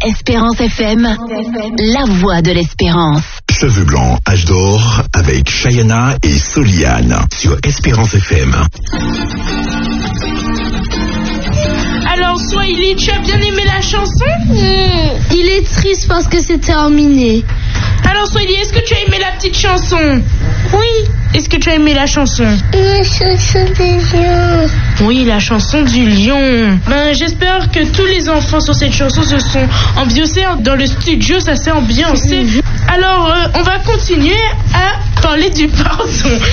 Espérance FM, la voix de l'espérance. Cheveux blancs, âge d'or, avec Chayana et Soliane sur Espérance FM. Alors, Swahili, tu as bien aimé la chanson? Il est triste parce que c'est terminé. Alors, Swahili, est-ce que tu as aimé la petite chanson? Oui. Est-ce que tu as aimé la chanson? La chanson du lion. Oui, la chanson du lion. J'espère que tous les enfants sur cette chanson se sont ambiancés dans le studio, ça s'est ambiancé. Alors, on va continuer à parler du pardon.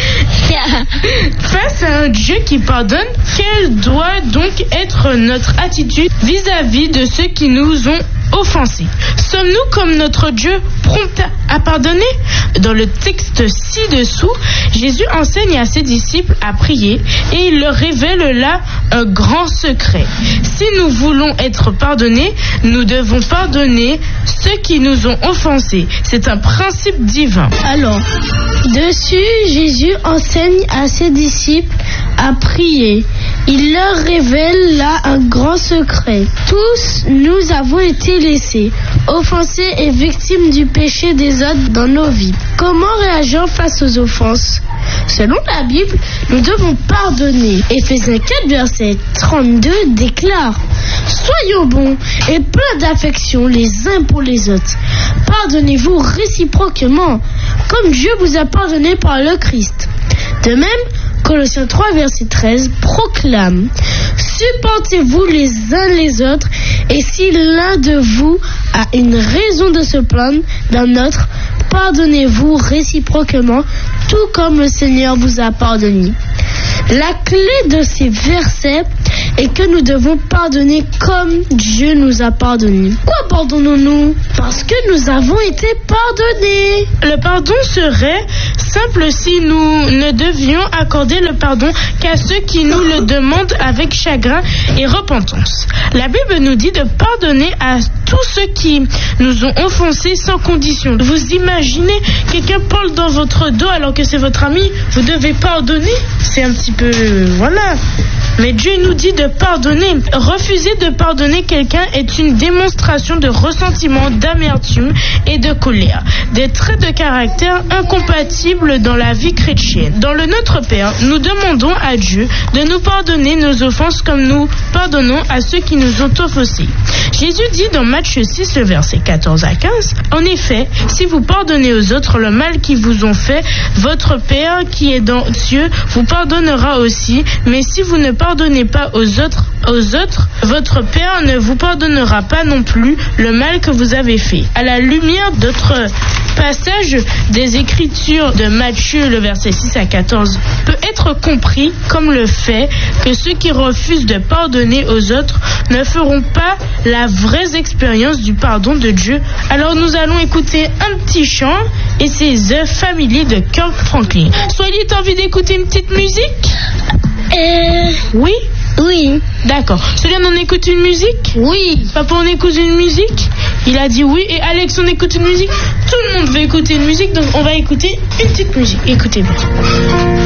Face à un Dieu qui pardonne, quelle doit donc être notre attitude vis-à-vis de ceux qui nous ont offensés? Sommes-nous comme notre Dieu prompt à pardonner? Dans le texte ci-dessous, Jésus enseigne à ses disciples à prier et il leur révèle là un grand secret. Si nous voulons être pardonnés, nous devons pardonner ceux qui nous ont offensés. C'est un principe divin. Alors, dessus, Jésus enseigne à ses disciples à prier. Il leur révèle là un grand secret. Tous, nous avons été laissés, offensés et victimes du péché des autres dans nos vies. Comment réagir face aux offenses? Selon la Bible, nous devons pardonner. Éphésiens 4, verset 32 déclare: soyons bons et pleins d'affection les uns pour les autres. Pardonnez-vous réciproquement, comme Dieu vous a pardonné par le Christ. De même, Colossiens 3, verset 13 proclame: supportez-vous les uns les autres, et si l'un de vous a une raison de se plaindre d'un autre, pardonnez-vous réciproquement, tout comme le Seigneur vous a pardonné. La clé de ces versets est que nous devons pardonner comme Dieu nous a pardonné. Pourquoi pardonnons-nous? Parce que nous avons été pardonnés. Le pardon serait simple si nous ne devions accorder le pardon qu'à ceux qui nous le demandent avec chagrin et repentance. La Bible nous dit de pardonner à tous ceux qui nous ont offensés sans condition. Vous imaginez, quelqu'un parle dans votre dos alors que c'est votre ami, vous devez pardonner? C'est un petit peu... voilà. Mais Dieu nous dit de pardonner. Refuser de pardonner quelqu'un est une démonstration de ressentiment, d'amertume et de colère. Des traits de caractère incompatibles dans la vie chrétienne. Dans le Notre Père, nous demandons à Dieu de nous pardonner nos offenses comme nous pardonnons à ceux qui nous ont offensés. Jésus dit dans Matthieu 6, le verset 14 à 15, « En effet, si vous pardonnez aux autres le mal qu'ils vous ont fait, votre Père qui est dans les cieux vous pardonnera aussi. Mais si vous ne pardonnez pas aux autres, votre Père ne vous pardonnera pas non plus le mal que vous avez fait. » À la lumière d'autres passages des Écritures de Matthieu, le verset 6 à 14, peut être compris comme le fait que ceux qui refusent de pardonner aux autres ne feront pas la vraie expérience du pardon de Dieu. Alors nous allons écouter un petit chant et c'est The Family de Kirk Franklin. Soyez t'as envie d'écouter une petite musique? Oui? Oui. D'accord. Soliane, on écoute une musique? Oui. Papa, on écoute une musique? Il a dit oui. Et Alex, on écoute une musique? Tout le monde veut écouter une musique, donc on va écouter une petite musique. Écoutez bien.